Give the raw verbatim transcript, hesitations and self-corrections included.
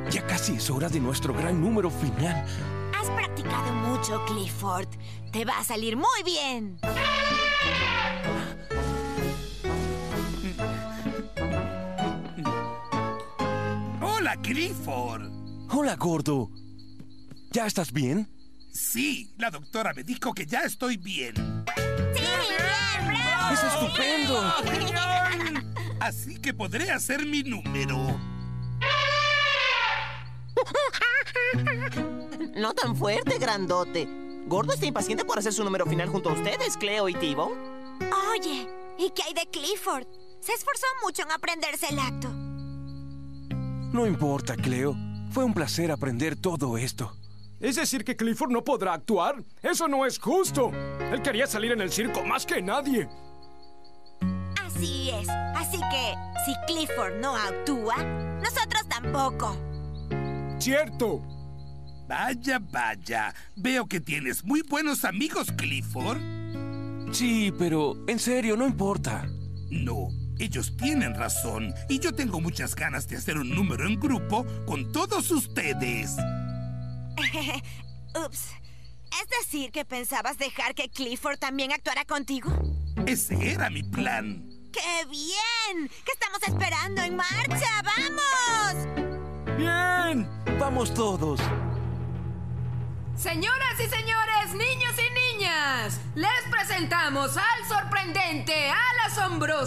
Ya casi es hora de nuestro gran número final. Has practicado mucho, Clifford. Te va a salir muy bien. Hola, Clifford. Hola, gordo. ¿Ya estás bien? Sí, la doctora me dijo que ya estoy bien. ¡Sí, bien, bravo! ¡Es estupendo! Así que podré hacer mi número. No tan fuerte, grandote. Gordo está impaciente por hacer su número final junto a ustedes, Cleo y Tibo. Oye, ¿y qué hay de Clifford? Se esforzó mucho en aprenderse el acto. No importa, Cleo. Fue un placer aprender todo esto. ¿Es decir que Clifford no podrá actuar? ¡Eso no es justo! Él quería salir en el circo más que nadie. Así es. Así que, si Clifford no actúa, nosotros tampoco. ¡Cierto! Vaya, vaya. Veo que tienes muy buenos amigos, Clifford. Sí, pero en serio, no importa. No, ellos tienen razón. Y yo tengo muchas ganas de hacer un número en grupo con todos ustedes. Ups. ¿Es decir que pensabas dejar que Clifford también actuara contigo? Ese era mi plan. ¡Qué bien! ¿Qué estamos esperando? ¡En marcha! ¡Vamos! ¡Bien! ¡Vamos todos! Señoras y señores, niños y niñas, les presentamos al sorprendente, al asombroso